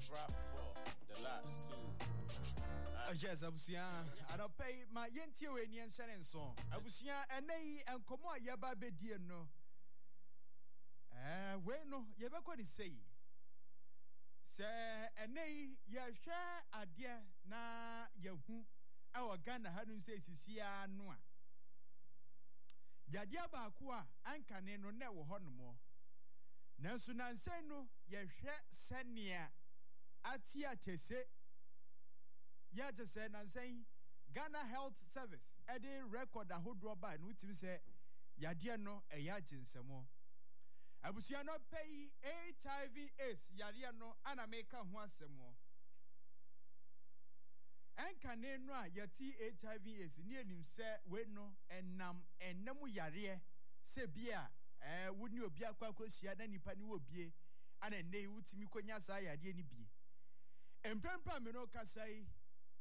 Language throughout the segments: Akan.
rap for the last two. Yes, Abusia. I don't pay my yenti we ni ensen so. Abusia enai enkomo ayaba bedie no. We no ye be ko ni sei. Se enai ye hwe ade na yehu awo Ghana hanu sei sisia no a. Yadia ba ko a ankane no na wo honomo. Nanso nansen no ye hwe senia atia tese ya just say nansen Ghana Health Service edi record ahodro ba no timi say yade no eya ginsemo abusia no pay HIV AIDS yade no ana make ho asemo enkane no a yati HIV AIDS ni enim say we no enam yare se bia woni obi akwakosia na nipa ni obie ana nei wutimi konya sa yade ni bie empempa me no kasai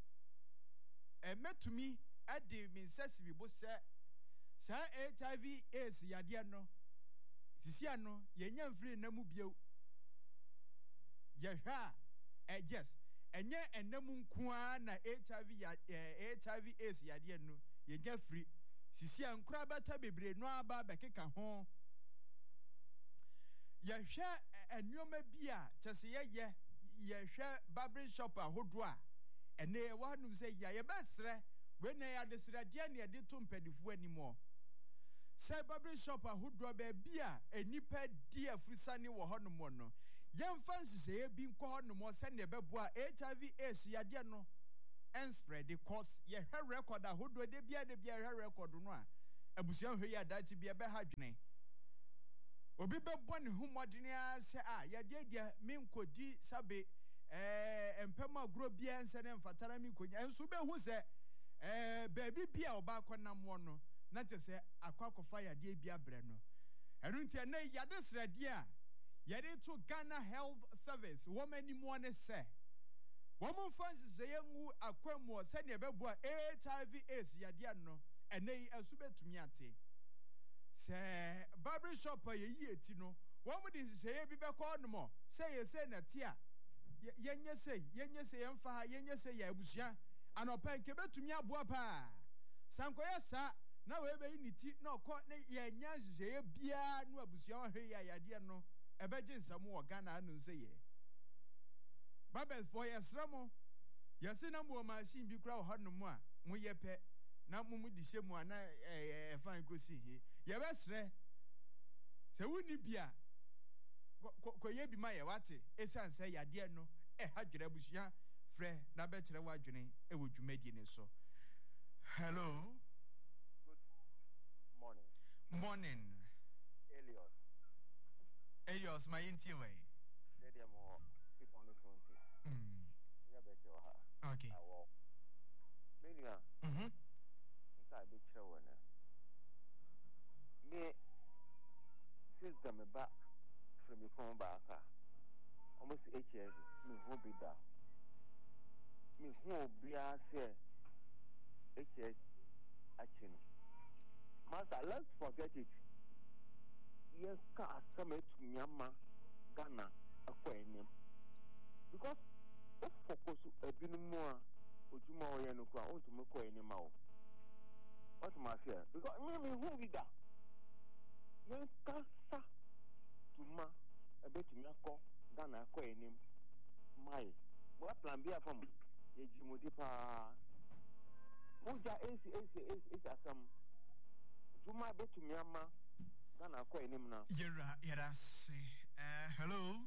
metumi ade minsesi bi bo se sa HIV AIDS yade no sisia no yenya mfiri na mu bio ye hwa yes enye enamu nkoa na HIV AIDS yade no yenya free sisia nkura bata bebre no aba bekeka ho ye hwa enyoma bia chese ye hwa barber shop ahodo a ene wanum say ya besre we na ya desra dia na de to mpadifu animo say barber shop ahodo ba bia enipa dia furusane wo honom no yemfa nsese bi nko honom se ne beboa HIV AIDS yade no and spread the cause ye hwe record ahodo de bia hwe record no a abusuan hwe ya dachi bia be hadwene obi bebo ne humodene ase a yade dia menkodi sabe empema gro bia nse ne mfatara mi konya enso be hu se baby bia oba konam no na che se akwakofa yade bia bre no enu ntia na yade srade a yade to Ghana Health Service womani mo ne se womo fancy se yengu akwamu se ne beboa HIV AIDS yade no enei enso betumi ate se barber shop ye eti no womo din se ye bi be ko no mo se ye se na tia yenye se yemfa ha yenye se ya abusua anopa nke betumi aboa pa sankoya sa na we be niti na okọ ne yenya hye bia no abusua hwe ya yade no ebeje nsamo wo Ghana anu se ye babes for yesramo yesi na mo machine bi kura ho no mo a mo yepe na mo di hyemu ana fan ko si he ye besre se woni bia ko ye bi ma ye wate esan se yade no hadwere abusua frɛ na betere wadwene wo dwumadi ne so. Hello, good morning Elios my intiwe dey mo people no front ya be cho ha okay awo media nka be kire wona me system ba from phone ba ka almost HS me ho be da me ho bia say HS action master let's forget it yes ka asame to nyama Ghana akwaenim because if focus ebinu a ojuma oye no kwa on to me kwaenim awo what ma fear because me ho be da yen kasa tuma ebetumi akọ Ghana akwaenim mai what plan be from ejimodi pa moja AC asam tuma betumi ama Ghana akwaenim na yera se hello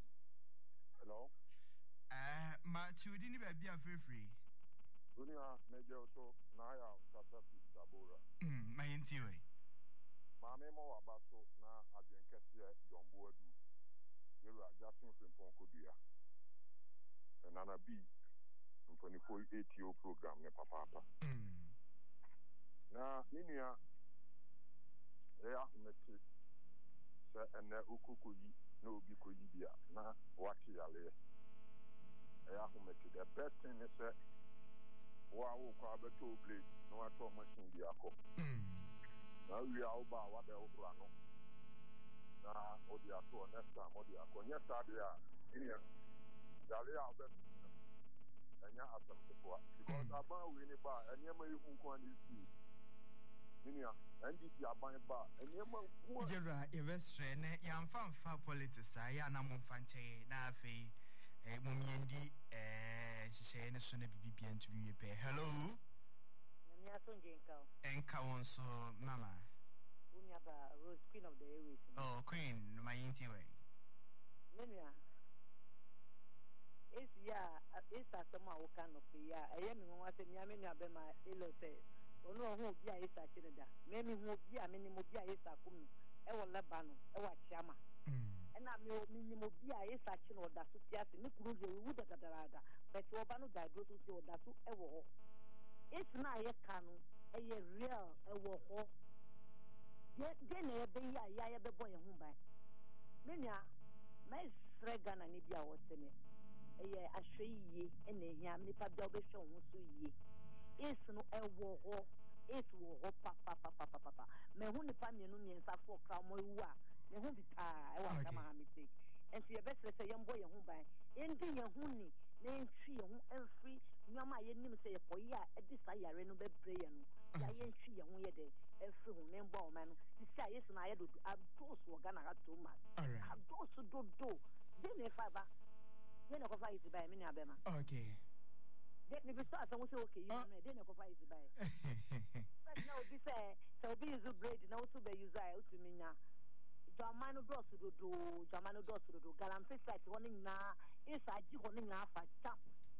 ma chudi ni ba bia free dunia mejo so na ya kata sabora my intiwe maame mo wabaso na adwenkese jombo adu yero ajasin frimpon kodua nana bi mfonifo ATO program ne papa na ninua ya meti se ene ukukuyi na obi koyi bia na waki yale ya meti the best thing is say wa wo kwa beto blade no ato machine bi akọ na wi auba wa be obra no na odi ato next time odi akọ nya stade a yale a be enya asam tepoa because aban we ni ba enema yi hunko ani si ninia NDC aban ba enema nko Jera evestre ne yamfa politics ya na momfa nche na afi momiendi hihye ne so na bibibia ntumi wepe. Hello Namia Sonjenka. Enka wonso mama. Unyaba Rose, Queen of the Airways. Oh, Queen, my inti way. Namia. It's a summer who can of the year. I am in one thing, Yamina Bema, Elote. Or no, who be a Sachinda. Maybe who be a minimum be a Sakum, Ewa Labano, Ewa Chama. And I know minimum be a Sachin or Dasutia, Niku, would have got but Obano died to see what Dasu Ewo. It's not a canoe, a real, a war. Then a baby, I have the boy home by. Mania, my Sregan and Nibia was in it. A shay ye, and a yam, if a double show, so ye. It's no a war, it's war, papa. May who the family no means a for Cramoy, may who be tired, I want to mistake. And see a best say young boy home by. Ending your honey, name tree, and free. Yama, you name say for ya, at this I reno be brain. I ain't tree, and we day, a fool named Bowman. The say is an I do, I've toast for Ghana too much. I've toast to do. Then if I then I go to buy many abema. Okay. Let me be start, I was okay, then I go to buy. But no, be fair, so be as a braid, and also be used to me now. Jamano does to do, Jamano does to do, Galamfe site running now, is I do running half a tap.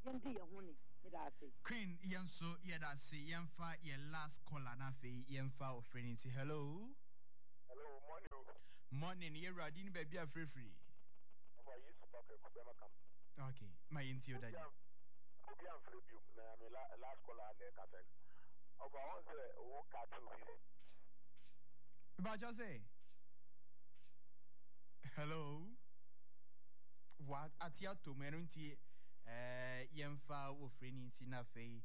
Queen Yanso Yadasi Yamfa your last caller na fe Yamfa of friend say hello. Hello, morning here radin baby a free. Okay, my intio daddy. Obi am free you na me last caller and ka say. Oba on say o ka tu. Ba just say hello. What atia to menunti yemfa wo freni sina fe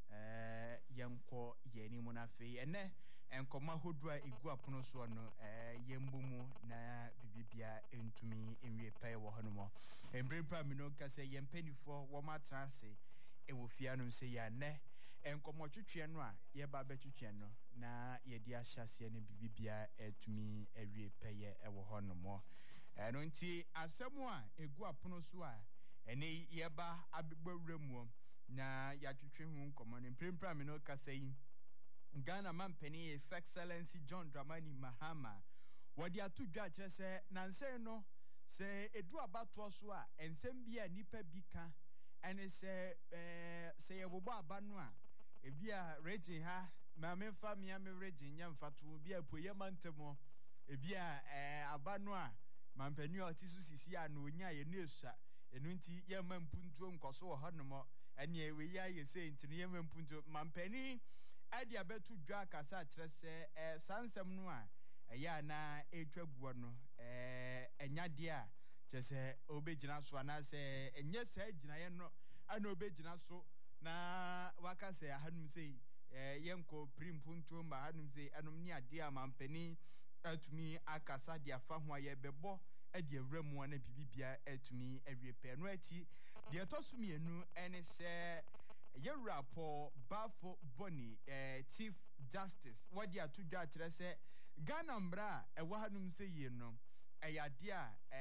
yemko yeni mo na fe ene enkoma hodua egu apono so no yembomu na bibibia entumi enwie pay wo hono mo embrepra mi no kase yempanifo wo matrase e wo fia no se ya ne enkomo twetwe no a ye ba betwetwe no na ye di ahyase ne bibibia etumi ewie pay e wo hono mo eno nti asemu a egu apono so a ene yeba abegwawramu na yatwetwe hu nkomo ne prempra me no kasa yi Ghana Mampeni His Excellency John Dramani Mahama wadi atu dwa kire se nanse no se edu abato so a ensem bia nipa bika ene se se yebobo abano a ebia region ha ma memfa mia me region nya mfato bia poye mantemo ebia abano a Mampeni otisu sisi a no nya ye nesua enu nti ye mampuntuo nkoso wo honomo ene ewe ya ye se ntini ye mampuntuo Mampeni adi abetu dwa kasa kire se sansem no a eya na etwaguo no enyade a chese obegina so na se enye sa gina ye no ana obegina so na waka se ahanum sei yenko primpuntuo ma hanum sei anum ni ade a Mampeni atumi akasa dia fa ho aye bebo edi awramu na bibibia atumi awiepe no achi de tosumi enu ene se Yerapo Bafo Boni Chief Justice wadi atudwa kire se Ghana mbra ewa hanum se ye no eyade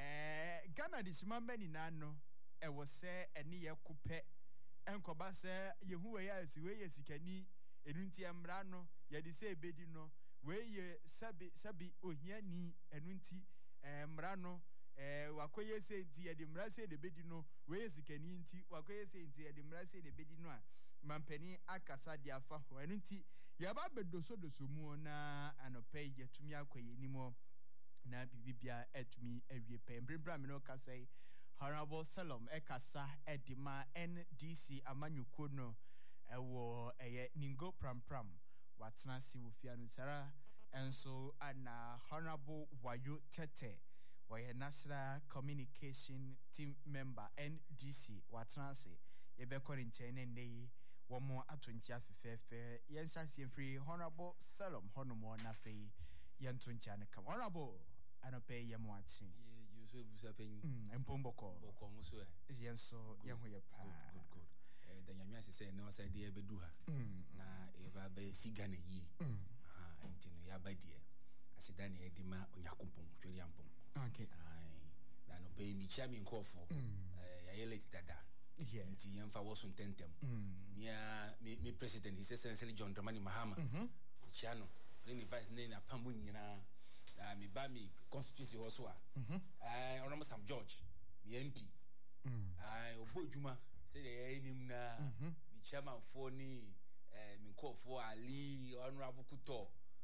a Ghana de shimamba ni nano ewo se ene ye kupe enkoba se yehu we ya si we ye sikani enunti mbra no ye de se ebedi no we ye sabi ohiani enunti mbra no wakoye se nti ye de mbra se de bedi no we ye sikani nti wakoye se nti ye de mbra se de bedi no a Mampeni akasa de afa ho enunti ye ba bedoso mu na anope yetumi akoye nimo na bibibia etumi awie pe mbrebra me no kasai Honorable Salom ekasa edima NDC amanyuko no ewo eye ningo pram watena si wofia no sara enso ana Honorable Wayo Tete were National Communication Team Member NDC watena si yebekori nchene nei womo atonchia fefefe yenhyase free Honorable Salom honomo na fe yentonchia ne kam Honorable anope yemwachi you so busa penyi Mpomboko. boko mo so Yenso yehoye pa. good the nyamia se na osa de ebedu ha na eva be siga na yi enti no ya ba die asida na edima onyakompon tweli ampon. Okay. Na no be mi chia mi nkofo ya yeleti dada. Yeah. Nti yemfa wo so ntentem. Nia me president His Excellency John Dramani Mahama. Chia no ni vice ni na pambu nyina. Me ba mi constituency ho so a. Honorable Sam George, mi MP. Obo djuma say the enim na bi chairman for ni mi nkofo Ali Honorable Kuto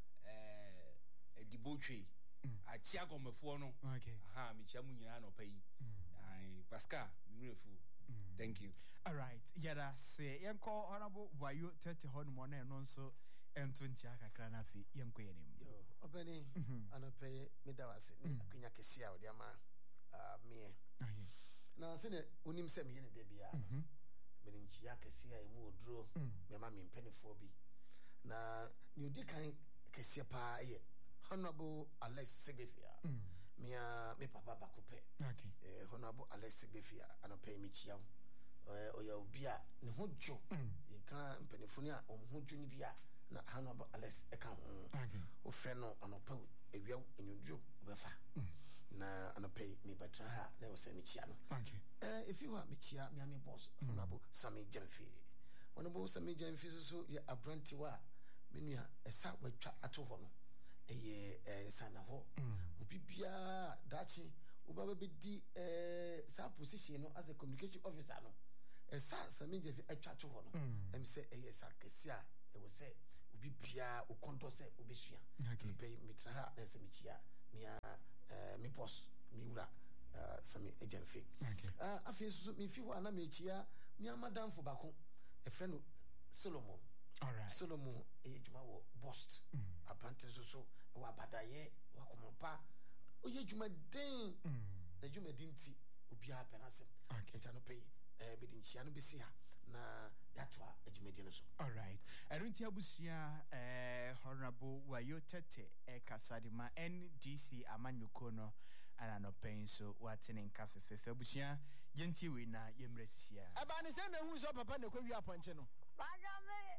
Edibotwe achia gomefo no. Okay. Mi chamu nyina no pai. Pascal mi refu. Thank you. All right. Yada say yanko Honorable Wayo 30 hon mo na no so entunchi akakra na fi yanko yenim. Yo obeni anope medawase akwenya kesia odi ama me na se ne onim se me ne de bia me nchi kesia emu oduro me ma me mpanifo bi na ni odi kan kesia pa ye Honorable Alex Sigbefia me papa bakope. Okay. Honorable Alex Sigbefia anope mi chia oya obi a ne hojo e kan mpanifo ni a hojo ni bia na Honorable Alex eka ho. Okay. O friend no anopa ewia enyodwo obefa na anopa me batra ha na wo se me chia no. Okay. If you are me chia me ami boss Honorable Sami Jamfi. Honorable Sami Jamfi so ye abranti wa me nua esa watwa ato ho no. Eye sana ho. Obi bia dachi oba be di sa position no as a communication officer no. Esa Sami Jamfi atwa ato ho no. Em say eye sa kesi a e wo say obi bia o konto se obesua. Okay. Pay mitra ha na se mechia mia me boss mi wura Sami Ejemfe. Okay. Afi so mi fi ho na mechia mi amadam fo bako e friend Solomon. All right. Solomon ejuma wo boss apante so wa badaye wa komopa oye juma den na juma dinti obi a penasem. Okay. Entano pay bedin chia no besi ha na yatwa ejumedi no so. All right. Erunti abusia Honorable Wayo Tete Kasadima NDC Amanyoko no ana no pen so watene nka fefefe abusia yenti we na yemresia. Aba ne se na hu so papa ne kwawi aponche no. Baja me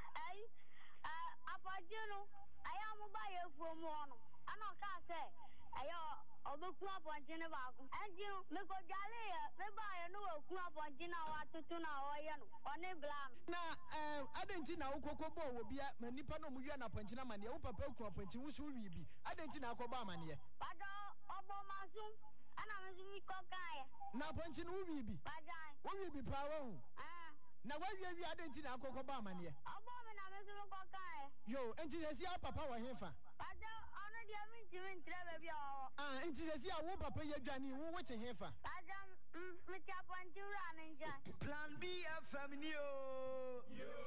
aponche no aya mo ba ye from no. Ana ka se aya obeku aponche ne ba ko. Enji me ko jale ya me ba ye no oku aponche na wa tutu na o ye no. Oni blam. Na adenti na ukoko bo wo bia manipa no mu wi na aponche na mane wo papa ku aponche wo so wi bi. Adenti na akoba mane. Baja obo masum ana me mi ko kan ye. Na aponche no wi bi. Baja. Wo wi bi pa wo. Na wa wi adenti na akoba mane. Obo me na me mi ko kan ye. Yo, enti se sia papa wa hefa. Baja ono dia mi ntre be o. Enti se sia wo papa ye dwane wo wo te hefa. Baja me tia aponche ra na nja. Plan B FM ni o.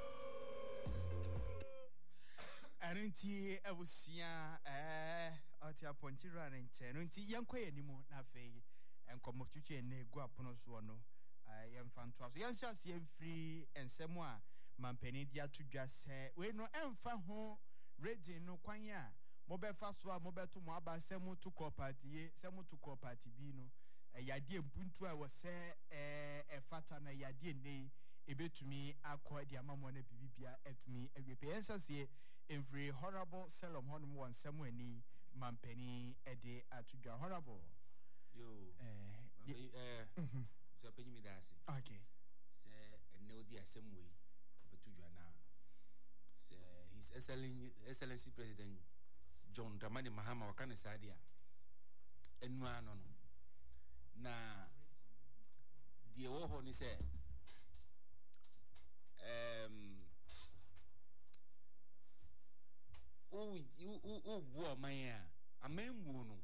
Erunti abusia oti aponchi ra nche no nti yenkoye nimu na fe enkomo twetwe na egu apono so no yemfanto aso yenhya se emfiri ensemu a mampani dia tudwa se we no emfa ho region no kwan a mobefa so a mobeto mo abasemu to cooperative semu to cooperative bi no yade mpuntu a wo se efata na yade nei ebetumi akọ di amamo na bibibia etumi awepe yenhya every Honorable Salom Honum one Samuani Mampeni Ede Atudra Honorable. Yo. So penny me dasi. Okay. Say no dia same way. Atudra na. Say His Excellency President John Dramani Mahama wakane sadia. Enu ano no. Na die wo ho ni say bu amanya amembu no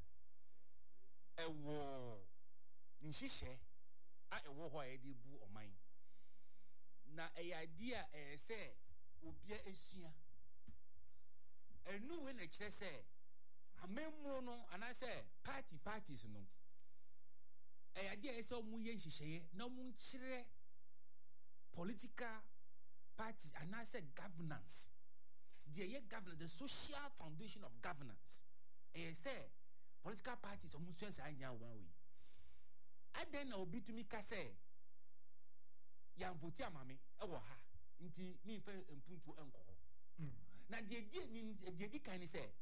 ewo nhihye a ewo ho a de bu oman na eyadea se obia esua enu we na kire se amembu no ana se parties no eyadea se omu ye nhihye na omu nkire political parties ana se governance. The governance, the social foundation of governance. Say political parties almost say anya one way. adan na obi tumi ka say ya mvoti amame ewo ha nti mi fa mpuntu enko na de di kan ni say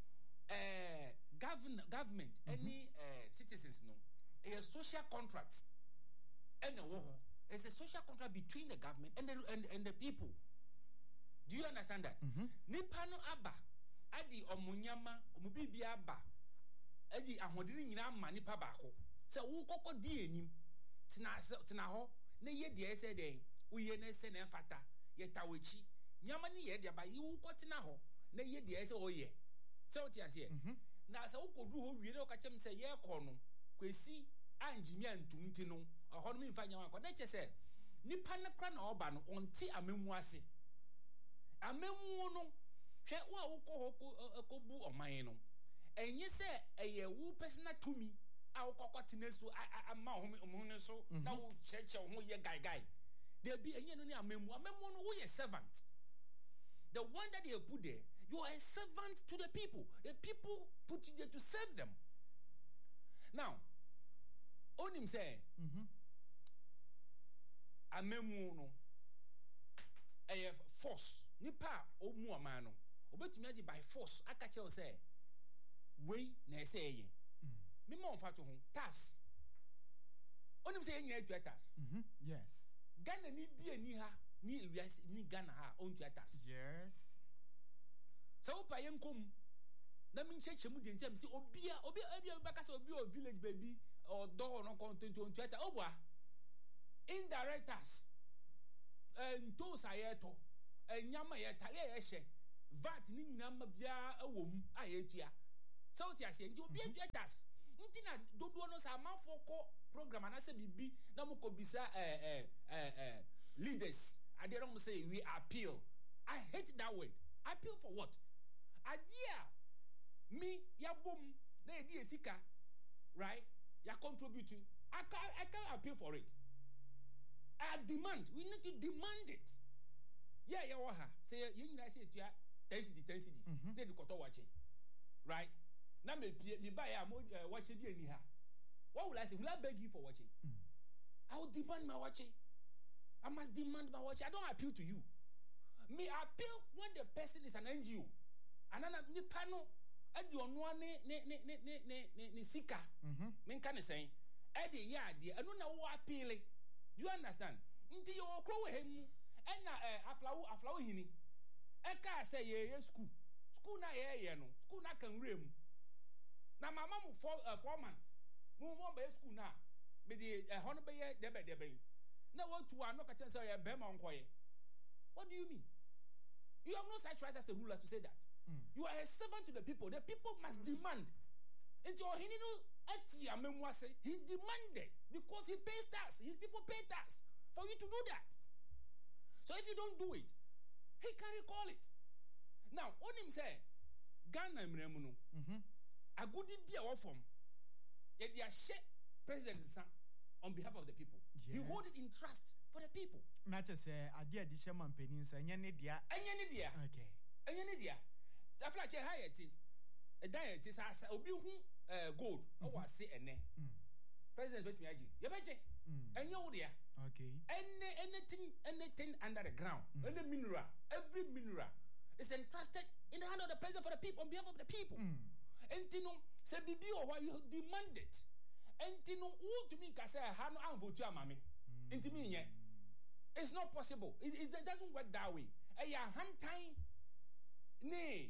government any citizens no a social contract and it's a social contract between the government and the people. Do you understand that? Nipa no aba adi omunyama omubibi aba adi ahodiri nyina ma nipa baako se wo kokko di enim tina ho na ye de ese den uye na ese na fata ye tawechi nyama ni ye de ba yi wo kotina ho na ye de ese oye se o ti ase na se wo kodu ho wie na o ka chem se ye ko no kwesi anjimi antumti no ho no mi fa nyama ko na che se nipa na kra na oba no onti amemu ase amemu no hwe wo ko bu oman no enye se eye wo personal to me a wo kokoti nesu ama ho ne so na wo cheche ho ye guy there be enye no ni amemu no wo ye servant. The one that you put there, you are a servant to the people put you there to serve them. Now onim say amemu no a force nipa omu aman no obetumi agi by force aka che o say we na say ye me mo fa to ho tax onim say enya atu tax yes Ghana ni bia ni ha ni ewiase ni Ghana ha on tu tax yes so pa yenkom na min cheche mu dentem say obi baka say obi o village baby or door no content on Twitter obwa indirectors those ayeto enyama ye tale ye hye vat ni nyina ma bia awom ayetua so ti ase nti obi aduatas nti na dodo no sa amafo ko program anase bibi na mo ko bisa leaders ade no say we appeal. I hate that word. Appeal for what? Idea me ya bom na edi esika right ya contribute. I can't appeal for it. I demand. We need to demand it. Yeah, waha. Say you need to say to 10 cities. They do koto watch it. Right? Now me buy watch it any ha. What will I say? Will I beg you for watching? I will demand my watching. I must demand my watching. I don't appeal to you. Me appeal when the person is an NGO. And then ni pano edi onwa ne sika. Men kan say edi ya adi anu na wo appeal. You understand? Nti yo kro we hemu ena aflawo hini. Eka say ye school. School na ye no. School na kan rem. Na mama mu 4 months. Mu mo be school na. Me di hono be ye debe. Na want to anoka chance say ye be ma nkoye. What do you mean? You have no such right as a ruler to say that. You are a servant to the people. The people must demand. And your he demanded because he pays tax. His people pay tax for you to do that. So if you don't do it, he can recall it. Now, on him say, Ghana mremuno. A good be our form. Yet they are share president's son on behalf of the people. Yes. You hold it in trust for the people. Not just say, I did the shaman pennies and Yanidia. Okay. And Yanidia. The flash a high a diet is as a gold. Oh, I say and President Betmiaji. Yabaje. And you dear. Okay. Anything under the ground. Any mineral. Every mineral is entrusted in the hand of the president for the people on behalf of the people. And Tino say bibi or why you demand it. And Tino who to me can say hano and vote your mammy. Into me, it's not possible. It doesn't work that way. A hand time nay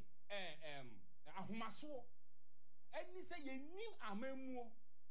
ahumaso. And you say ye nim amemu.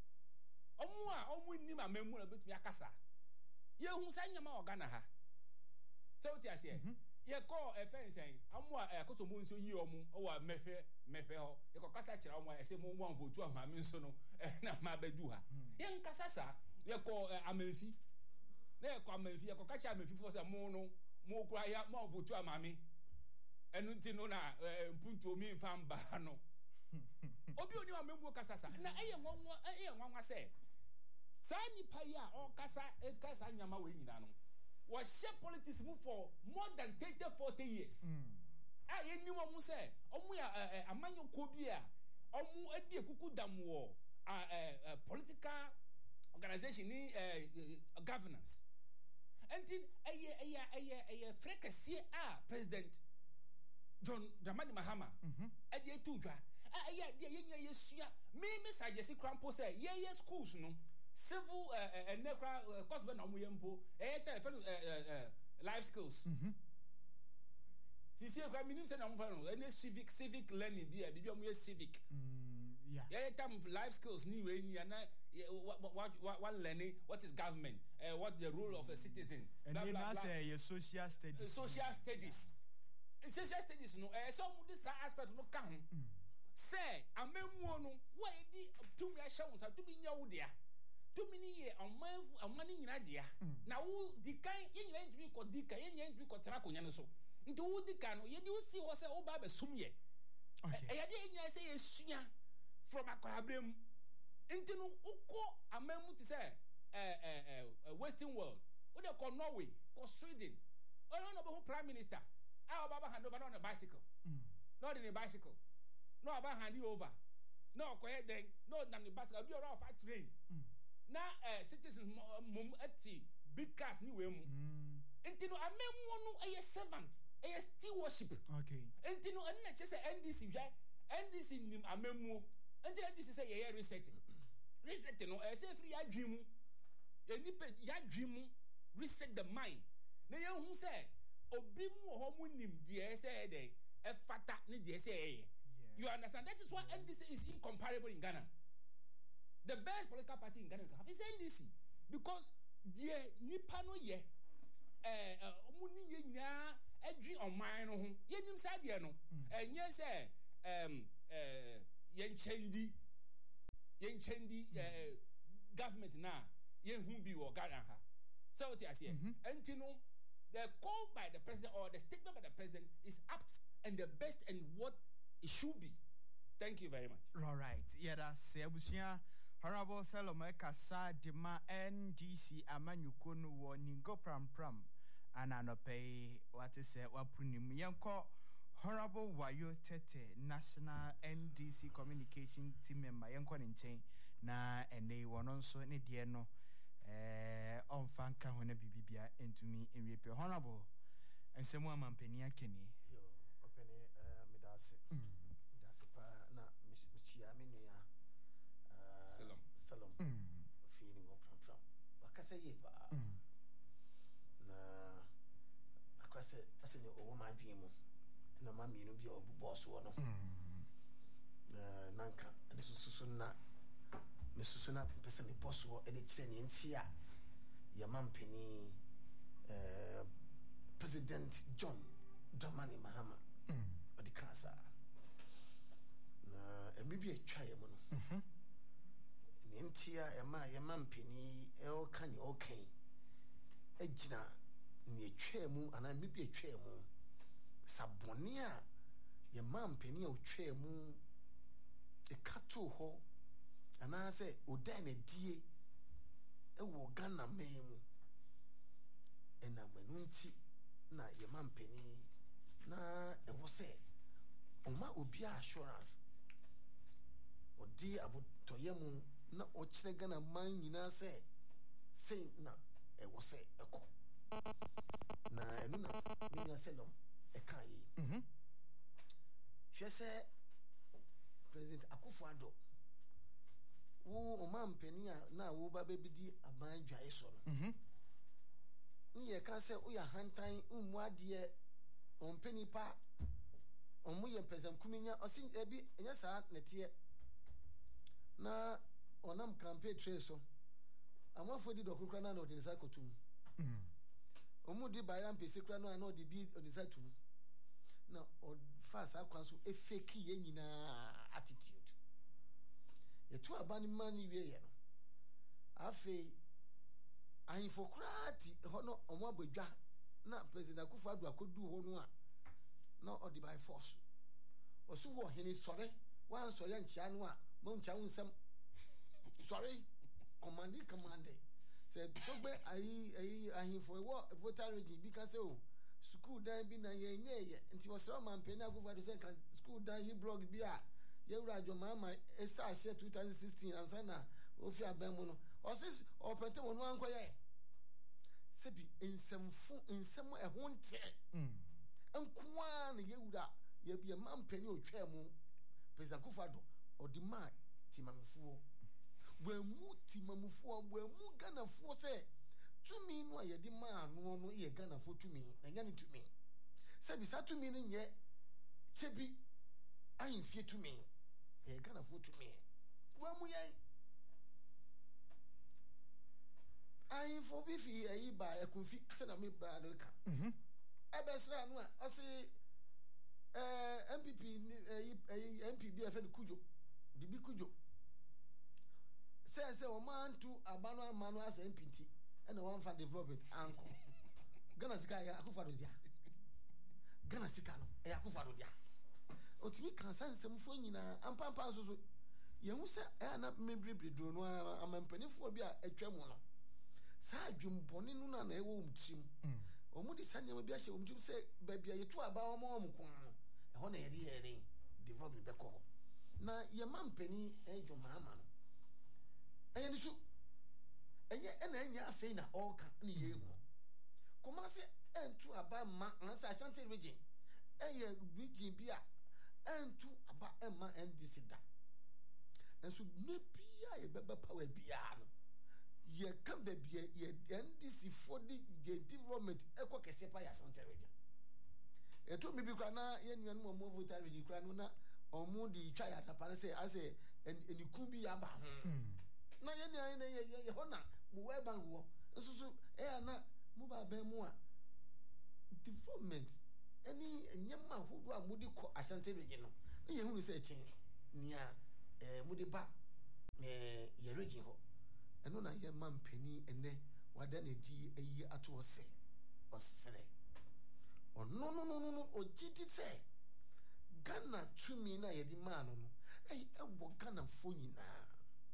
Omu nim amemu na betumi akasa. Ye hu sa nyama ogana ha. So what you say? Ye call a fence saying, amwa akoso mo nso yi omu owa mefe ho. Ye ko kasa kira omu say mo wan vote amame nso no na ma bedu ha. Ye nkasa sa ye call amanfi. Na ye call amanfi ye ko kacha amanfi for say mo no mo kura ya mo vote amame. Enu nti no na mpuntu omi mfa mba no. Obi oni amembu kasa sa. Na eye nwanwa say sa nipa ya o kasa nyama we nyina no. Was share politics move for more than 30-40 years. Aye ni wo mu say omu ya amanyo ko bia omu edi ekuku dam wo political organization ni governance. Until a fracasi President John Dramani Mahama at the Tuja. Ye suya me suggest crampo say ye schools no civil and cost ben omuyempo life skills. Sisi kwa minim say na mo fa no any civic learning bi omo civic. Yeah, time life skills ni we ni na what learning, what is government, what the role of a citizen. And then I say your social studies. Social studies. Social studies no some this aspect no can say amemu no why di to me ahya won sa to bi nya wo dia to me ni ye amani nyina dia na wo di kan ye nyina ntumi ko di kan ye nyina ntumi ko tra konya no so nti wo di kan no ye di wo si wo say wo ba be sum ye e ye di nyina say ye sunya from akwarabrem nti no uko amemu ti say western world wo de ko Norway ko Sweden o no be prime minister our Baba hand over on a bicycle. Not in a bicycle. No about hand you over. No quiet then. No than the bicycle. Be around fight train. Now citizens mum at big cars new way. Until I may want a servant, a still worship. Okay. Until I just say NDC, NDC nim a memo. Until this is a resetting. Resetting no I say free ya dream. Ya nipe ya dream reset the mind. Na ya who say obi mu ho nim de say dey e fata ni de say you understand that is why NDC is incomparable in Ghana. The best political party in Ghana is NDC because the nipa no ye omu ni ye nya adwi oman no ho ye nim sa de no enye say yenchendi government na ye hu bi wo Ghana ha so what I say antino the call by the president or the statement by the president is apt and the best and what it should be. Thank you very much. All right. Yeah, that's Abusia. Honorable Salome Kasa Dima NDC Amanyukunu Ningo Pram and Anope what is it? Wapunim Yanko Honorable Wayo Tete National NDC Communication Team Member Yanko Ninchain na and they were also in the no. On Fanka when a bibia into me in repair honorable and someone Mampenia Kenny. Yo, open Midasi. Dasipa na Michia Minia Salom. Feeling of Pram. Wakasa Yeva. Na Aquasa as in your my dream. No mammy, no be a boss one. Nanka, and this was Susuna. Mrs. Sunap, person possible, editing in Tia, Yaman Penny, President John Dramani Mahama, or the Casa. And maybe a child. In Tia, Yaman Penny, El Canny, okay. Ejna, near Chemu, and I may be a Chemu. Sabonia, Yaman Penny, or Chemu, a cattle hole. And I say, Udane die, a Wogana memu. And I went na your man penny. Na it was say, Oma Ubia assurance. Or dear about Toyamu, not Ochegana mine, you know, say, na, it was say, a co. Na, Nuna, Mina Selom, a kai. She said, President Akufo-Addo. Wo man penny na wo ba baby di aban dwae so no ye ka se wo ya hantan ummu ade on penny pa on mu ye present kuminya osin ebi enya sa nete na onam campaign trace so amafo di dokukra na no de sa kotum omu di bayram pese kra no na de bi on sa tum na o fast akwan so e fake ye nyina attitude yetu abani mani wie ye no afi ahifokrati hono omo abadwa na president Akufo-Addo akodu ho no a na odi by force osu wo hene sore wan sore nchia no a mo nchia unsam sore command say togbe ayi ahifo wo voter region bi ka say o school dan bi na ye nye nti wo sere man peni Akufo-Addo say kan school dan hi blog bi a Yewura Jomama esa 2016 ansana ofi abemu no ɔsis ɔpɛntɛ wɔn ankɔ yɛ sɛbi nsɛm ɛho nteɛ nkoa na yɛwura yɛ ma mpani otwa mu President Akufo-Addo ɔde ma timamufoɔ wɔamu timamufoɔ wɔamu Ghanafoɔ sɛ tumi no a yɛde maa no yɛ Ghanafoɔ tumi na nyɛ ne tumi sɛbi saa tumi no nyɛ kyɛbi ahemfie tumi yɛ Ghanafoɔ tumi wɔamu yɛn ahemfo bi fi ayi ba ɛkunfi sɛ na me ba no ka ɛbɛsra no a ɔse MPP MP bi afɛ de Kujo Bibi Kujo sɛ o man to abano amano as MPT and one for development anko Ghana sika ya Akufo-Addo dia Ghana sika no ya Akufo-Addo dia otimi kan sansem fo nyina ampampa so ye hu sɛ na mebrebe do no amampanifo bi a atwa mu no saa adwumbɔne no na ɛwɔ umtrim omudi sanyama bi ahye umtrim sɛ baabi a yetu aba ɔmo kon no ɛhɔ na yɛde development bɛkɔ hɔ na yɛma mpani adwumaama no ɛyɛ ne so ɛnyɛ ɛna ɛnyɛ afei na ɔɔka ne yɛhu kɔma sɛ ɛntu aba ma ansa Ashanti region ɛyɛ region bi a ɛntu aba ɛma NDC da nso ne bia yɛbɛbɛ power bia no yɛka baabi yɛ NDC for the development ɛkɔ kɛse pa yɛ Ashanti region ɛto mi bi kora na yɛnua no mo voter region kora no na ɔmo de twa yɛ atapa ne sɛ asɛ eniku bi aba ho na yɛ hɔ na mo wɛ bank wɔ nso so ɛyɛ na mo ba bɛn mu a development ɛni nyɛma ahodoɔ a mo de kɔ Ashanti region no ne yɛ hu sɛ kyɛn nia mo de ba yɛ region hɔ ɛno na yɛ ma mpani ɛnɛ wada na di ayi ato ɔsɛ ɔsrɛ ɔno ɔgye sɛ Ghana tumi na yɛde maa no ɛwɔ Ghanafoɔ nyinaa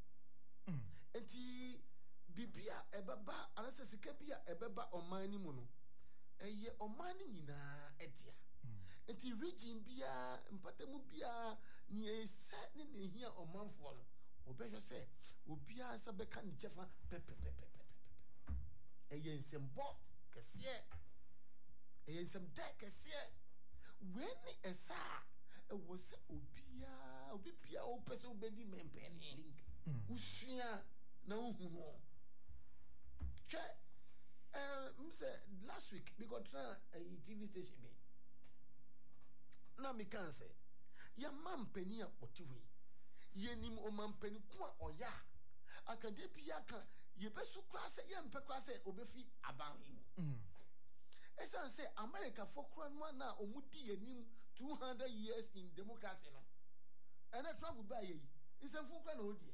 enti bibi a ɛbɛba anasɛ sika bi a ɛbɛba ɔman no mu no ɛyɛ ɔman no nyinaa ɛdea enti region biara mpatamu biara ne ɛsɛ ne hia ɔmanfoɔ no ɔbɛhwɛ sɛ obiara sɛ bɛka ne kyɛfa pɛpɛpɛpɛpɛ ɛyɛ nsɛmbɔ kɛseɛ ɛyɛ nsɛmda kɛseɛ wɛni ɛsa ɛwɔ sɛ obi bia wopɛ sɛ wobɛdi mɛmpɛne wosua na wohu no hwɛ sɛ last week mekɔtena TV station bi na meka sɛ yɛma mpani a ɔte hɔ yi yɛnim ɔmampani ko a ɔyɛ a akade bia ka yɛbɛso koraa sɛ yɛmpɛ koraa sɛ ɔbɛfi aban yi mu ɛsan sɛ America fokura no na ɔmudi yanim 200 years in democracy no ɛna Trump ba yɛ yi nsɛmfo kura na odie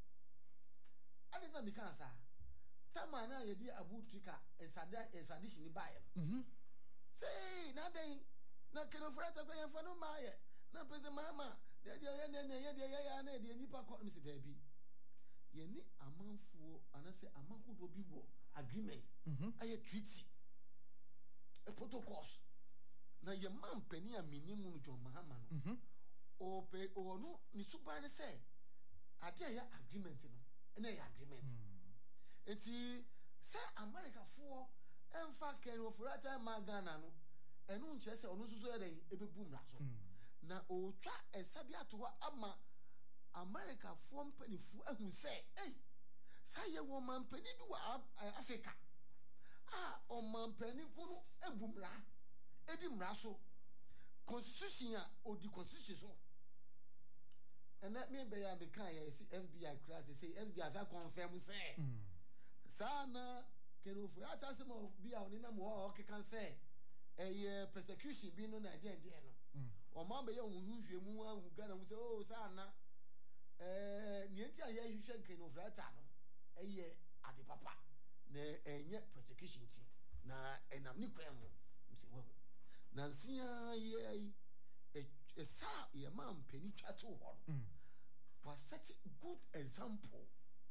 adisa mika sa tama na yɛdi abutrika extradition ni bae no sei na den na kenofra ta kura yɛfa no ma yɛ na president Mahama de yɛ na de nipa kɔ no se da bi yɛni amanfuo anase amanhodo bi wɔ agreement ayɛ treaty protocols na ye man pani a minimum no John Mahama no ope ono ni suban say ade ya agreement no na ya agreement enti say America for emfa ken ofurata ma Ghana no enu nche say ono susu ya den ebebu mra so na otwa esabi ato ho ama America for mpanifu ahun say say ye wo man pani bi wa Africa omampani kunu ebumra edi mra so constitution a odi constitution so and let me be am kan ya see FBI class say FBI fa confirm say sana kenofu ata se mo bi a oni na mo o kekan say persecution bi no na de no o ma be ya ohunhwe mu ahu Ghana mu say oh sana ni enti a ya hwehwe kenofu ata no ade papa na enye persecution ti na enam ni kwan mu mse wo na nsia ye esa ye man pani twato ho was set good example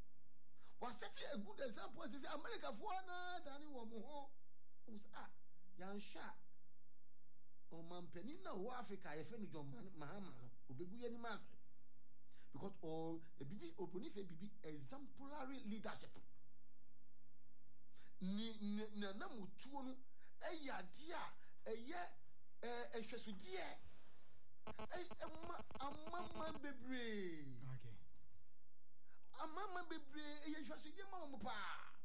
say America for na dani wo mo ho yan sha o man pani na wo Africa ye fe no John Mahama no obegu ye ni mase because bibi oponi fe bibi exemplary leadership ni na mutuo no ade a ehwesudie amama bebre okay amama bebre ehwesudie ma mo pa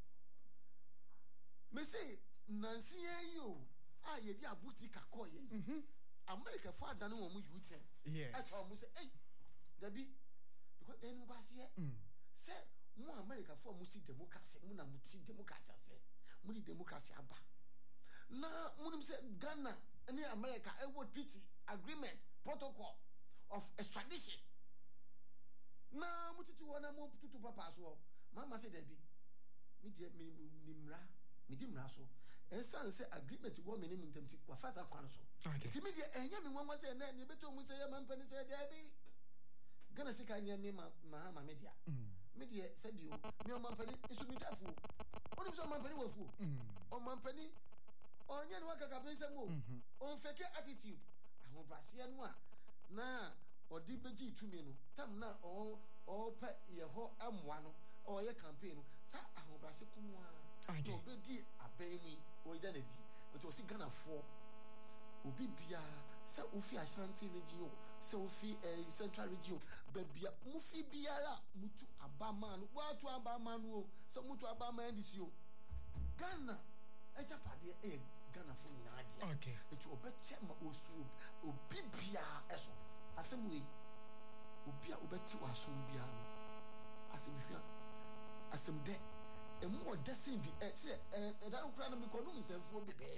me say nansi yo ye di abuti kakoye America for adane wo mu youth yes I saw mo say dabi because anybody say mo America for mu see democracy mo na mu see democracy say mo di democracy aba na mo say Ghana and America a treaty agreement protocol of extradition na mo titi wona mo tutu papa so mama say dabi me di mra so esan say agreement wo me nim ntamti wa fasa kwan so ti me dia enya me nwanwa say na ne beto mu say ya mampani say dabi Ghana sika nya me ma media media say bi o me o mampani isu mi dafu oni so mampani wafu o mampani onya ni wakaka pensem o on fake attitude ahun brasia no a na odi beji tumi no tam na o pa ye ho amwa no o ye campaign no sa ahun brasia kumwa no bedi abemi o ida na di o si Ghana for obi bia sa ofi Ashanti region sa ofi Central region babia mufi biara mutu abama no watu abama no sa mutu abama ndisi o Ghana eja pade Ghana for na okay etu obeche ma osu obi bia eso asem we obi a obeti waso bia no asem hwa asem de emu odesin bi say dan kura na me kono nsemfo bi baby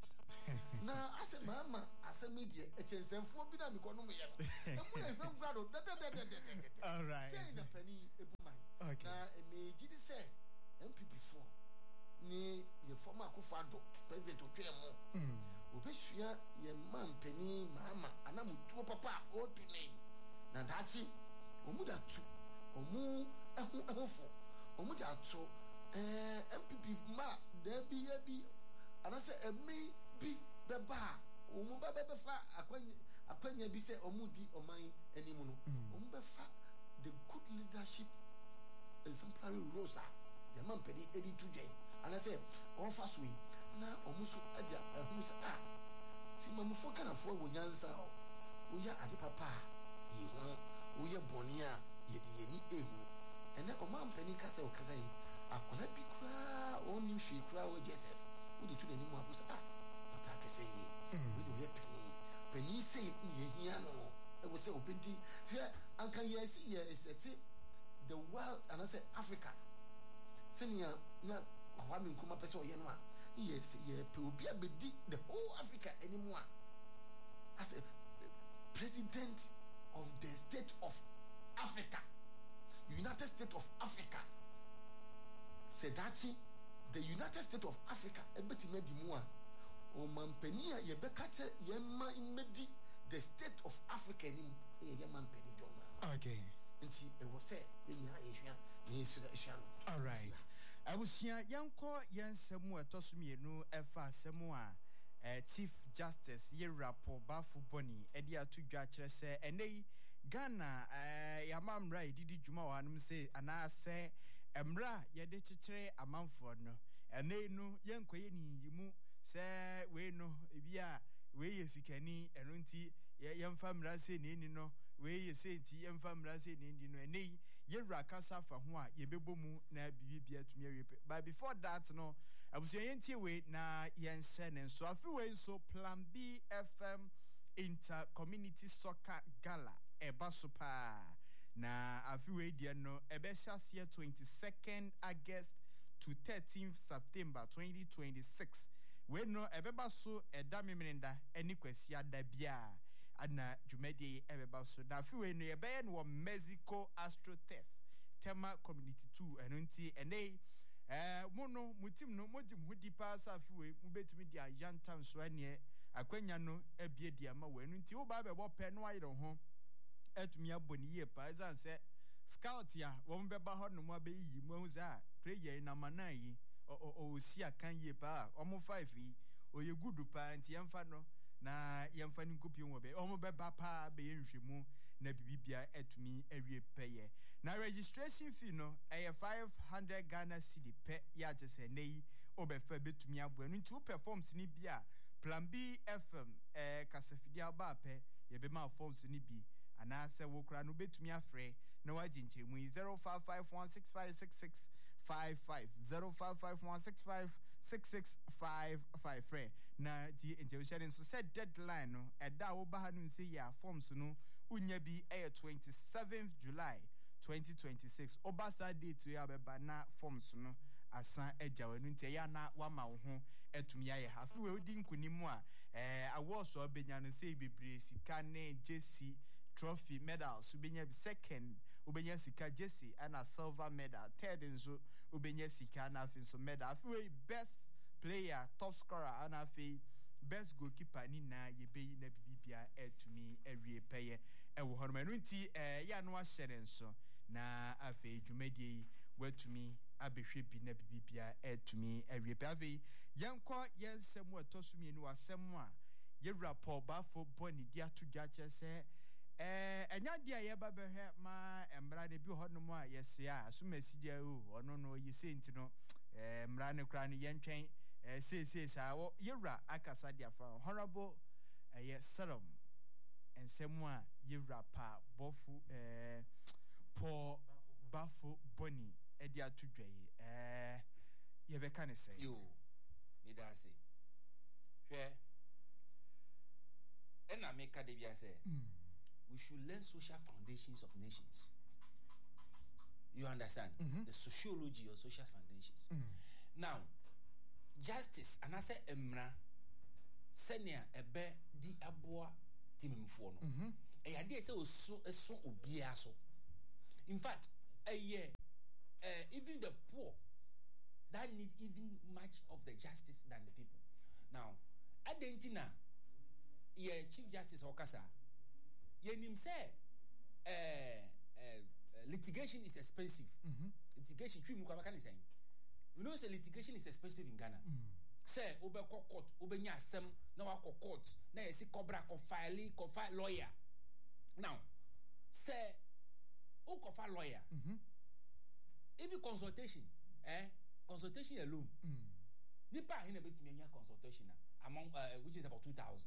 na asem mama asem media echensemfo bi na me kono me ye no emu e hwem kura do all right say na pani ebumai okay na me gidi say MPP4 ni ye former Akufo-Addo president otwemo obesua ye mampani mama anamutuo papa otune na dachi omuda tu omu ehofo omuda tu MPP ma de bi anase emi bi beba omu beba fa akwanya bi se omudi oman animu no omu befa the good leadership exemplary rosa the mampani edi tujen anase ofa so na omuso adia ehunu se ti mamufo kana fo wo nyansa wo ya ade papa yi ho wo ye boni a ye de yeni ehu ene o mampani kasa o kasa yi akola bi kura oni hwe kura wo Jesus wo de tu na nimu abusa papa kasa yi wo de ye pani sei ye hia no e wo se obedi hwe anka ye si ye seti the world anase Africa senia na Kwame Nkrumah pese o ye no a yes ye pe obi abedi the whole Africa anymore as a president of the state of Africa, United States of Africa. Said that the United States of Africa ebeti medi mu a o mampani a ye bekate ye ma imedi the state of Africa ni ye mampani joma okay nti e wo se ye nya ye hwa ye sura hwa all right abusia yanko yensemu etosumienu efa asemu a Chief Justice Yerapo Bafu Boni edi atudwa kire se enei Ghana yamamra edidi djuma wa anum se anase emra yede kikire amanfo no enei no yenkoye ni yimu se we no ebia we yesikani eno nti yemfa mra se ni no we yesenti yemfa mra se ni no enei yewra kasa fa ho a yebebomu na bibia atumi awepe but before that no abusuan yentie we na yense ne so afi we so Plan B FM Inter Community Soccer Gala eba super na afi we die no ebe shasia 22nd August to 13th September 2026 we no ebeba so eda memenda eni kwasi ada bia ana jumedi ebeba so na afi we no ebe no Mexico Astrotef Tema Community 2 enunti ene mono mutim no mojim hudi pass afiwe mubetumi dia yantam so ane akwanya no ebie dia ma wanu nti wo ba be bo pe no ayro ho etumi aboni ye pa izan se scout ya wo mbeba ho no mo abeyi mu ahuza prayer na manai o si akan ye pa o mo 5 yi o ye gudu pa nti yemfa no na yɛmfa ne nkopie wɔ bɛ ɔmo bɛba paa bɛyɛ nhwɛmu na bibibia etumi awie pɛyɛ na registration fee no ɛyɛ 500 Ghana cedi pɛ yɛ agye sɛ nɛ yi obɛfa betumi aboa no nti wo performs ni bi a Plan B FM kasafidi aba pɛ yɛbɛma forms ni bi ana sɛ wo kra no betumi afrɛ na wagye nkyerɛmu yi 0551656655 0551656655 frɛ na gye nkyerɛhyɛ nso sɛ deadline no ɛda wo ba ha no sɛ yɛ forms no unya bi ɛyɛ 27th July 2026 obasa date we abeba na forms no asan agyawe no ntia ya na wama wo ho etumi aye hafi we odi nkunimu a awards obenya no sei bebre sika ne jersey trophy medals ubenya second ubenya sika jersey and silver medal third nso ubenya sika na afi so medal afi we best player top scorer and afi best goalkeeper ni na yebeyi na bibibia etumi awie peye ewo hono no nti ya no ahyere nso na afi dwumadie watumi abehwe bi na bibibia etumi awie peye afi yenkɔ yensɛm atoso mienu asɛm a yewura Paul Bafo boni dia to dwa kyerɛ enya dia ye ba behwe ma embra ne bi hono mu a yese a asomasi dia o ono no yese nti no embra ne kra ne yentwen say wo yewura akasa dia fa honorable Salam ensemu a yewura pa bofu Paul Bafo boni e dia to dwaye ye be kan say yo me da say hwe ena me ka de bia say we should learn social foundations of nations. You understand? The sociology of social foundations. Now, justice, and I say emra, senior ebe di aboa timimfo no. E ade say so obia so. In fact, even the poor that need even much of the justice than the people. Now, Adentina, Chief Justice Okasa. Yenim say litigation is expensive. Litigation true mukwa kan say. You know say litigation is expensive in Ghana. Say obe court, obe nya asem na wa court, na yesi cobra ko file lawyer. Now, say o ko file lawyer. Even consultation, consultation alone. Nipa hin na betumi nya consultation among which is about 2,000.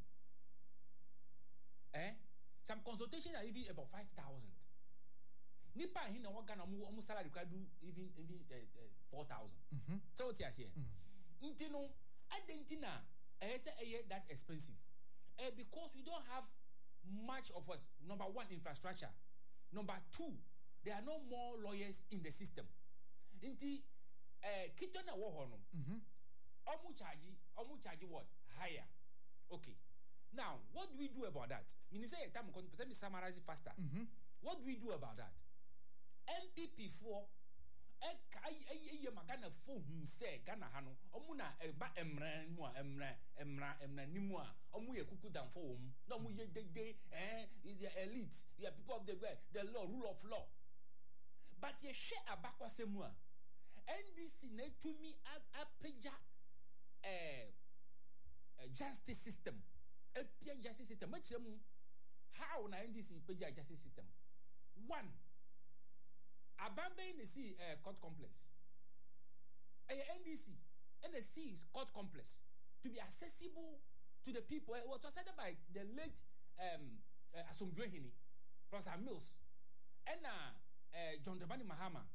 Some consultations are even about 5,000. Nipa hina wagana mu salary can do even 4,000. So what you say? Intino adentina say that expensive. Because we don't have much of us. Number one, infrastructure. Number two, there are no more lawyers in the system. Inti kitona wo hono. Omu charge what? Higher. Okay. Now, what do we do about that? Meaning say time let me summarize it faster. What do we do about that? MPP4 magana fo hu say Ghana ha no omu na eba emran mu a emra nimu a omu ye kuku dan fo wom na omu ye dede the elite, the people of the law, rule of law. But ye share abakwasemu a NDC na tumi apeja justice system. A justice system. How na NDC page justice system? One, abandon the court complex. NDC NSC court complex to be accessible to the people. It was decided by the late Asomdwehini, Professor Mills, and John Dramani Mahama.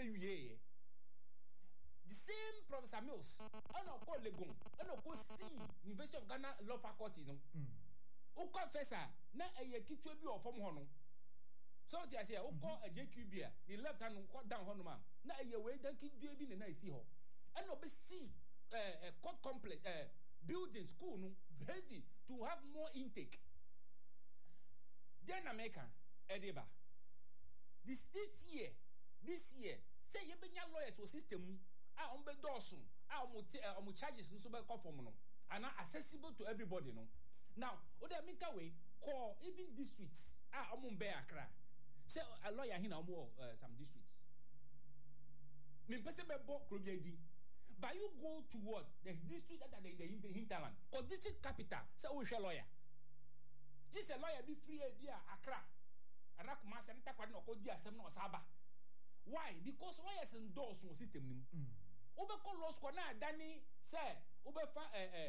The same Professor Mills, I don't call Legon, I don't call C, University of Ghana Law Faculty. No, o confessor, na a kitwe bi or form hono. So I say, o call a JQB, the left hand down honoma. Na a way that kid do be na see ho. And no be see a court complex, building school no heavy to have more intake. Then American Ediba. This year, say you be lawyers for system. Ombe dosun omu charges nso be call from no and accessible to everybody no. Now o dey make way call even districts omu be Accra say a lawyer here na omu some districts me person be bo krobia di But you go to what? The district that are in the hinterland. Because district capital, say we share lawyer. This a lawyer be free idea Accra. Arakuma Senator Kwadno Kodi Asem no Saba. Why? Because lawyers endorse one system. Obeko law school na dani say obefa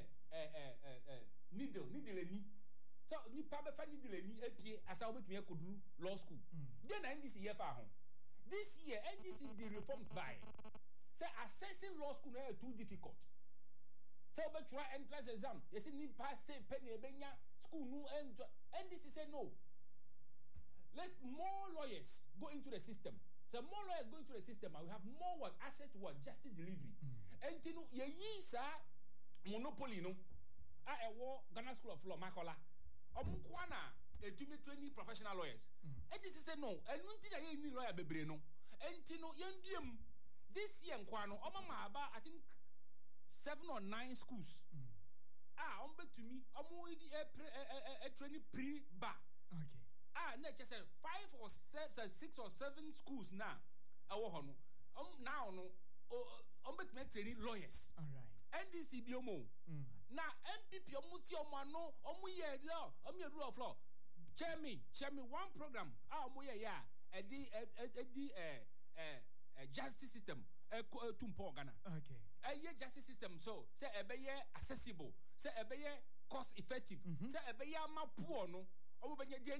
needle ni. So ni pa befa needle ni apie asa obetumi akoduru law school. Then NDC year fa ho. This year NDC the reforms by say assessing law school na too difficult. Say obetwa entrance exam, you see ni pass say penny ebenya school no NDC say no. Let more lawyers go into the system. So more lawyers go into the system and we have more what asset what justice delivery. And you know ye sa monopoly no a ewo Ghana School of Law makola. Omukwana etumi trainee professional lawyers. And this say no. And unti na ye ni lawyer bebre no. And you know yendiem this year nkwano omama aba I think 7 or 9 schools. Ombe to me omo a trainee pre-bar. Okay. Let's just say 5 or 6 or 7 schools now. Now no bet training lawyers. All right. NDC biomo. Now MPP omusi omano omuye law rule of law. Chairman one program. Omuye ya edi justice system tumpo Ghana. Okay. Justice system so say ebeye accessible, say ebeye cost effective, say ebeye ma poor no. Poor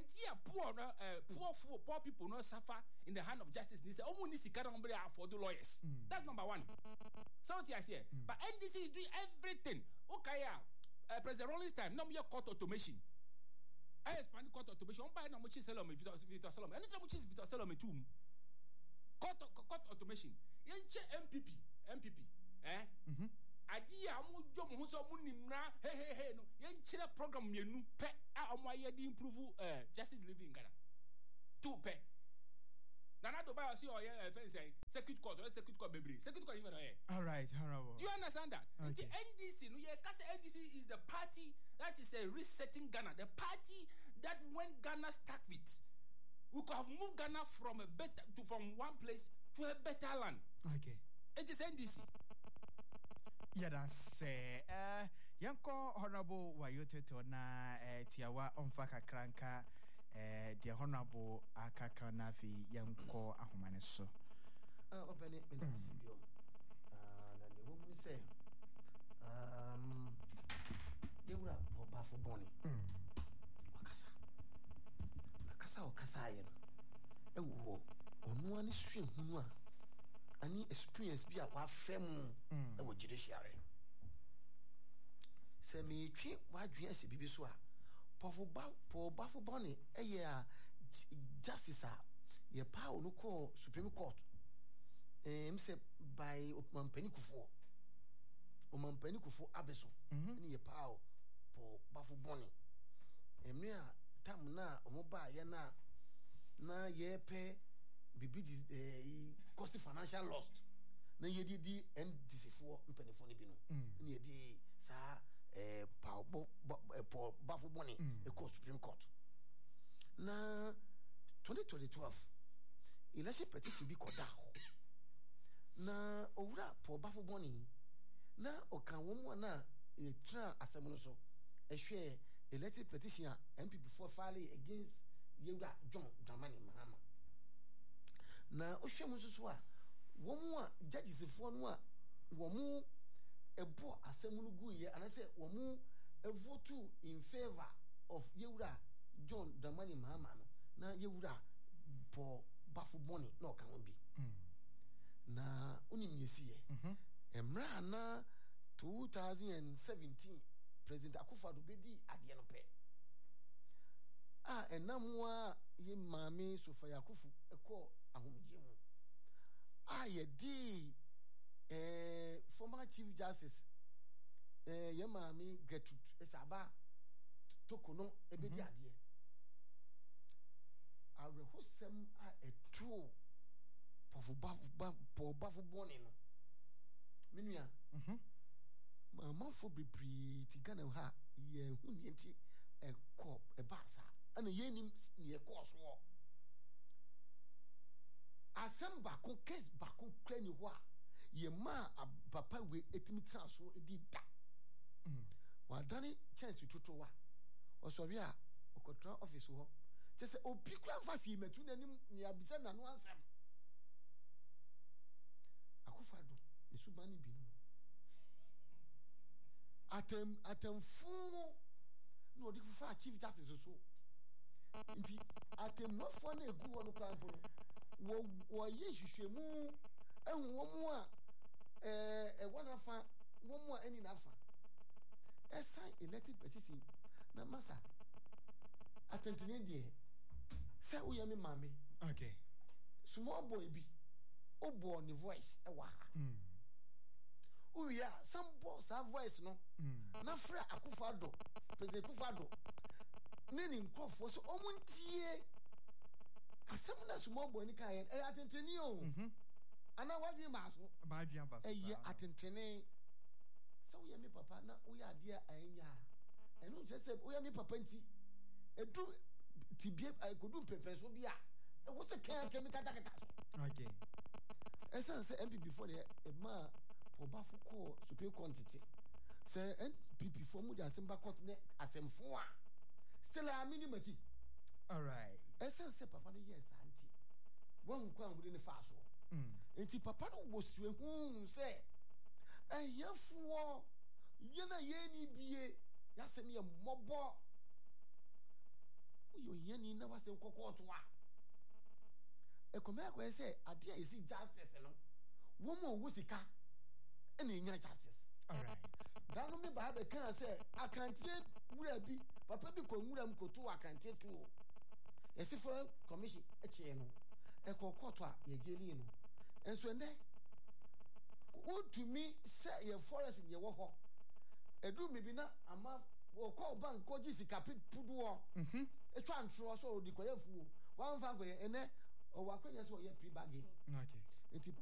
people no suffer in the hand of justice. They say, for the lawyers. That's number one. So what I say, but NDC is doing everything. Okay, President Rollins time, no more court automation. I expand court automation. I'm buying no much Salome, Victor Salome. Anytime much Victor Salome too. Court automation. MPP. Idea amu jom ho so mu nimra hey no yen kire program mienu pe a omo aye di improve justice delivery in Ghana 2 pe nana do buy see oye fence circuit court bebre circuit court even oye. All right, honorable. Do you understand that? Okay. The NDC no ye ka say NDC is the party that is resetting Ghana, the party that when Ghana start with we could have moved Ghana from one place to a better land. Okay. It is NDC. Yeah, that's Yanko Honorable Wayoteto na Tiawa Omfaka Kranka, the Honorable Akaka Nafi Yanko Ahumaneso. Open it in the studio. And the woman say, they were up for Bonnie. Wakasa Okasayan. On one stream, any experience be a fem a judiciary. Say me treat why dress be so. Poor Buffalo Bonnie, a year justice, ye power no call Supreme Court. Say by Oman Penikufu Abeso, any power for Buffalo Bonnie. Emia Tamna, Omoba Yana, na ye pay. Bibi cost financial loss. Na ye di NDC for mpenifo ni bino. Na ye di sa Paul Bafu Boni e court Supreme Court. Na 2012 election petition bi koda ho. Na owura Paul Bafu Boni na okan wo mu na e tra asem no so e hwe election petition a MPP for file against Yewda John Dramani Mahama. Na ohwemu so a womu a judges fo no a womu ebo asemu no guye anase womu vote in favor of Yewura John Dramani Mahama no na Yewura Paul Bafu Boni na okan bi na onim yesiye emra na 2017 President Akufo-Addo bedi ade no pe enamwa ye mame Sofia Akufo eko ahomje mu ye di former Chief Justice ye mame Gertrude Esaba tokono ebedi ade arehosem etro Paul Bafu Boni no menua mama fo bebre ti Ghana ha ye hu ni enti ekọ ebasa ana ye nim ni ekọ so asem ba ko case ba ko kra ni ho a ye ma papa we etimi transo edi da wadani chance toto wa osori a okotra office ho se obi kura fa hwi matu nanim ne abisa na no ansem akufado esubani bi no atem fu no odi fa chief justice so nti atem no fo na egu ho no kran po wo ye hwehwemu ehu wo mu a wona fa wo mu a eni na fa assign elected petition na masa atentene die say wo yemi mame okay small boy bi obo ni voice e wa ha uya some boss have voice no na fra akufado president akufado neni nkofo so omuntie asem na small boy ni kan atentene o ana wadwe maso baadwe abaso ye atentene so wo yemi papa na wo ya de anya enu je se wo yemi papa nti edu tibie kodum pepeso bia e wo se kan kata so okay essence MPP for the ma obafo ko supreme quantity say NPP for mu ja semba court ne asemfo a still a minimati all right essence papa ne yes anti wan kwa ngudi ne fa so enti papa no wo suehu say ayefo yena yeni bie yasem ye mobo uyo yeni na wasem kokoto a ekoma ko say ade a isi justice no wo mo wo sika ena enya justice all right dano me ba be kan say akantie wura bi papa bi ko nwura m koto akantie tu yesi for commission eche no ekokoto a ye jeli no enso nde want to me say your forest ye wo ho edu me bi na ama wo call bank ko ji sika pudu wo etwa antro so odi koyefu wan fa ko ene o wa kwenya so ye pre-bargain okay enti